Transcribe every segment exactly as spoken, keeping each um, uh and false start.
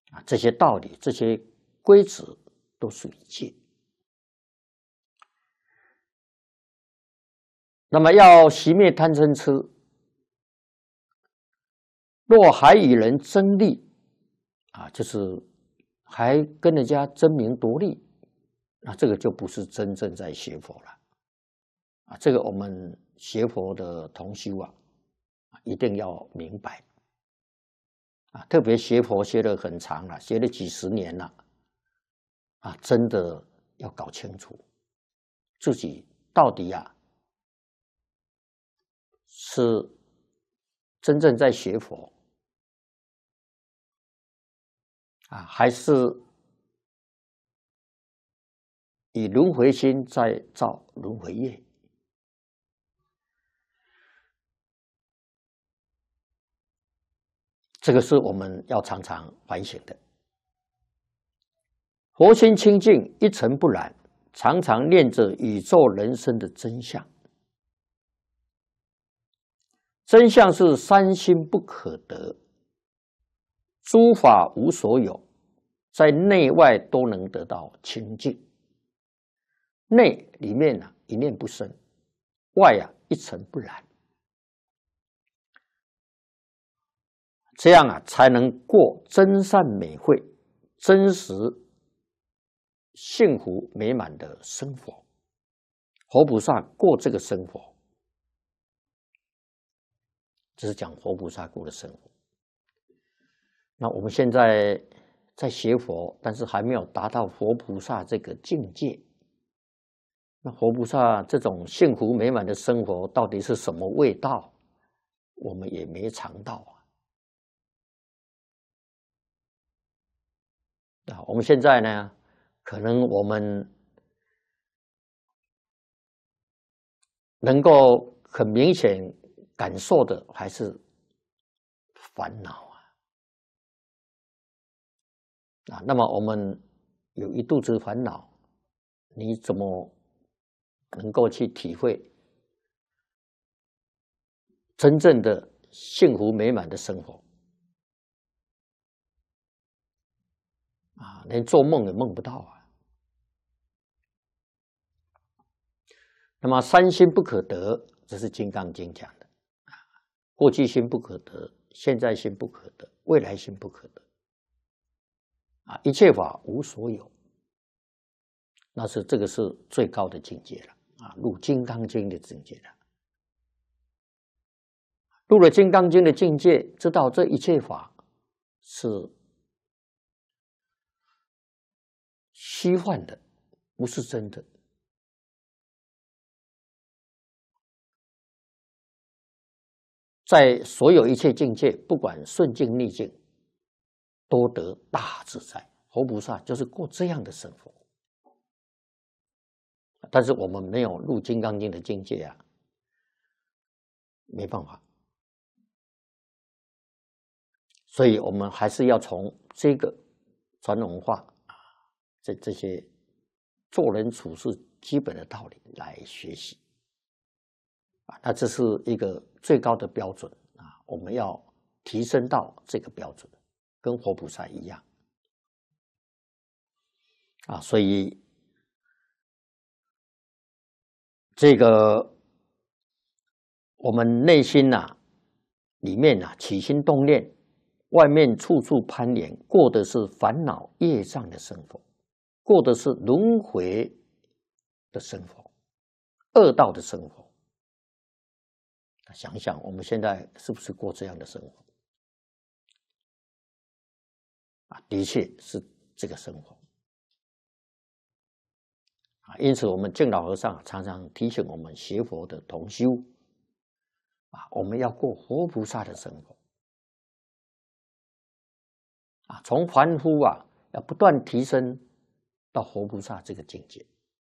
啊，这些道理、这些规则都属于戒。那么要熄灭贪嗔痴，若还与人争利，啊，就是还跟人家争名夺利，那这个就不是真正在学佛了。啊，这个我们学佛的同修啊，一定要明白。啊，特别学佛学得很长了，学了几十年了，啊，真的要搞清楚自己到底啊是真正在学佛啊，还是以轮回心在造轮回业。这个是我们要常常反省的。佛心清净，一尘不染，常常念着宇宙人生的真相。真相是三心不可得，诸法无所有，在内外都能得到清净。内里面啊一念不生，外啊一尘不染。这样啊，才能过真善美慧、真实幸福美满的生活。活菩萨过这个生活，这是讲活菩萨过的生活。那我们现在在学佛，但是还没有达到活菩萨这个境界。那活菩萨这种幸福美满的生活到底是什么味道？我们也没尝到啊。啊，我们现在呢，可能我们能够很明显感受的还是烦恼啊。啊，那么我们有一肚子烦恼，你怎么能够去体会真正的幸福美满的生活？啊，连做梦也梦不到啊。那么三心不可得，这是《金刚经》讲的啊，过去心不可得，现在心不可得，未来心不可得。啊，一切法无所有，那是这个是最高的境界了啊，入《金刚经》的境界了。入了《金刚经》的境界，知道这一切法是虚幻的，不是真的。在所有一切境界，不管顺境逆境，都得大自在。活菩萨就是过这样的生活。但是我们没有入《金刚经》的境界啊，没办法。所以我们还是要从这个传统文化啊，这这些做人处事基本的道理来学习啊，那这是一个最高的标准啊，我们要提升到这个标准，跟活菩萨一样啊。所以这个我们内心啊里面啊起心动念，外面处处攀缘，过的是烦恼业障的生活，过的是轮回的生活，恶道的生活。想一想，我们现在是不是过这样的生活？啊，的确是这个生活。啊，因此我们净老和尚常常提醒我们学佛的同修，啊，我们要过活菩萨的生活。啊，从凡夫啊，要不断提升到活菩萨这个境界。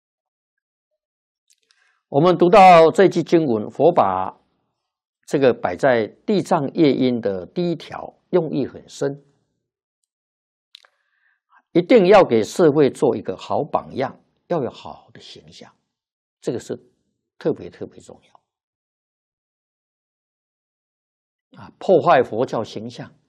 我们读到这句经文，佛把这个摆在地藏业因的第一条，用意很深，一定要给社会做一个好榜样，要有好的形象，这个是特别特别重要。啊，破坏佛教形象，